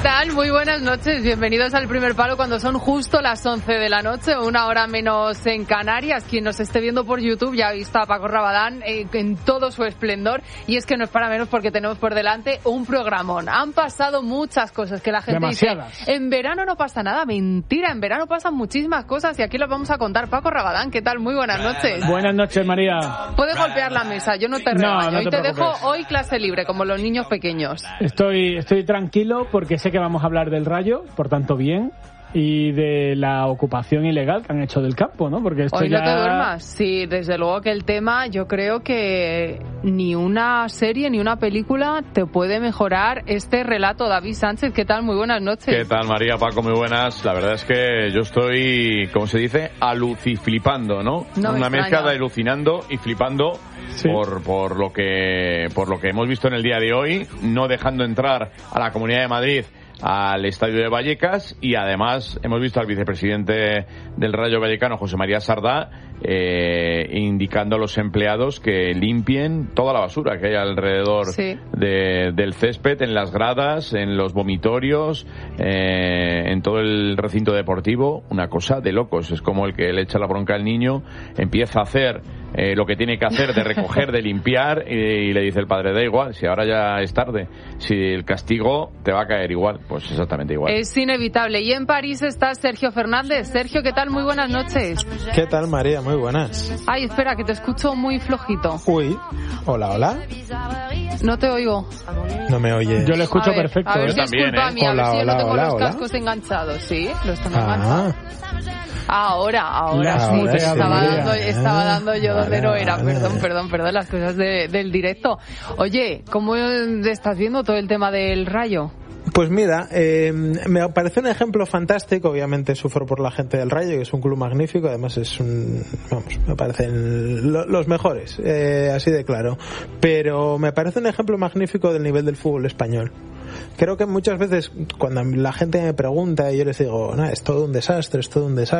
tal? Muy buenas noches, bienvenidos al Primer Palo cuando son justo las 11 de la noche, una hora menos en Canarias. Quien nos esté viendo por YouTube ya ha visto a Paco Rabadán en todo su esplendor, y es que no es para menos porque tenemos por delante un programón. Han pasado muchas cosas que la gente demasiadas. dice, en verano no pasa nada. Mentira, en verano pasan muchísimas cosas y aquí las vamos a contar. Paco Rabadán, ¿qué tal? Muy buenas noches. Buenas noches, María. Puedes golpear la mesa, yo no te regaño. Hoy te dejo hoy clase libre, como los niños pequeños. Estoy tranquilo porque sé que vamos a hablar del Rayo, por tanto bien, y de la ocupación ilegal que han hecho del campo, ¿no? Porque esto hoy ya... no te duermas. Sí, desde luego que el tema, yo creo que ni una serie ni una película te puede mejorar este relato. David Sánchez, ¿qué tal? Muy buenas noches. ¿Qué tal, María, Paco? Muy buenas. La verdad es que yo estoy, ¿cómo se dice? Aluciflipando, ¿no? Una mezcla de alucinando y flipando. Sí. Por lo que hemos visto en el día de hoy, no dejando entrar a la Comunidad de Madrid al estadio de Vallecas, y además hemos visto al vicepresidente del Rayo Vallecano, José María Sardá, indicando a los empleados que limpien toda la basura que hay alrededor del césped, en las gradas, en los vomitorios, en todo el recinto deportivo. Una cosa de locos. Es como el que le echa la bronca al niño, empieza a hacer lo que tiene que hacer de recoger, de limpiar, y le dice el padre, da igual, si ahora ya es tarde, si el castigo te va a caer igual. Pues exactamente igual. Es inevitable. Y en París está Sergio Fernández. Sergio, ¿qué tal? Muy buenas noches. ¿Qué tal, María? Muy buenas. Ay, espera, que te escucho muy flojito. Uy, hola. No te oigo. No me oyes. Yo lo escucho perfecto. A ver si también, es culpa mía, hola, a ver si yo no tengo hola, los hola. cascos enganchados. Sí, los tengo enganchados. Ahora sí. Estaba dando yo donde no era. Perdón, las cosas del directo. Oye, ¿cómo estás viendo todo el tema del Rayo? Pues mira, me parece un ejemplo fantástico. Obviamente sufro por la gente del Rayo, que es un club magnífico. Además me parecen los mejores, así de claro. Pero me parece un ejemplo magnífico del nivel del fútbol español. Creo que muchas veces cuando la gente me pregunta y yo les digo, es todo un desastre,